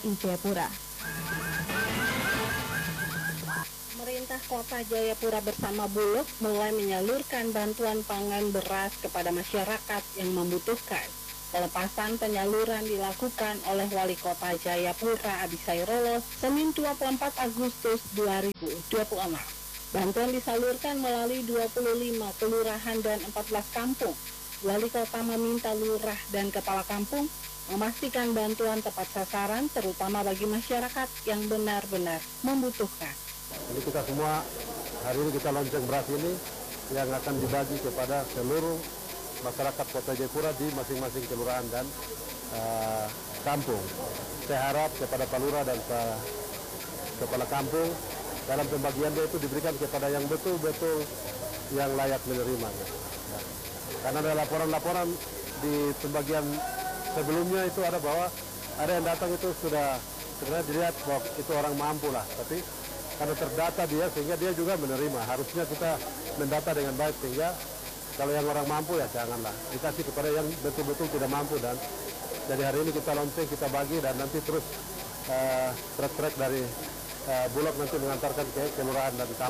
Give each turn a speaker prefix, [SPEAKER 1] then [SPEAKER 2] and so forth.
[SPEAKER 1] Jayapura. Pemerintah Kota Jayapura bersama Bulog mulai menyalurkan bantuan pangan beras kepada masyarakat yang membutuhkan. Pelepasan penyaluran dilakukan oleh Wali Kota Jayapura Adi Sairolo Senin 24 Agustus 2026. Bantuan disalurkan melalui 25 kelurahan dan 14 kampung. Wali Kota meminta lurah dan kepala kampung memastikan bantuan tepat sasaran terutama bagi masyarakat yang benar-benar membutuhkan.
[SPEAKER 2] Jadi kita semua hari ini kita lonceng beras ini yang akan dibagi kepada seluruh masyarakat Kota Jayapura di masing-masing kelurahan dan kampung. Saya harap kepada Pak Lurah dan kepala kampung dalam pembagian itu diberikan kepada yang betul-betul yang layak menerimanya. Ya. Karena ada laporan-laporan di pembagian sebelumnya itu ada bahwa ada yang datang itu sudah sebenarnya dilihat bahwa itu orang mampu lah, tapi karena terdata dia sehingga dia juga menerima. Harusnya kita mendata dengan baik sehingga kalau yang orang mampu ya janganlah dikasih kepada yang betul-betul tidak mampu. Dan dari hari ini kita lonceng, kita bagi dan nanti terus trek-trek dari Bulog nanti mengantarkan ke kelurahan dan kampung.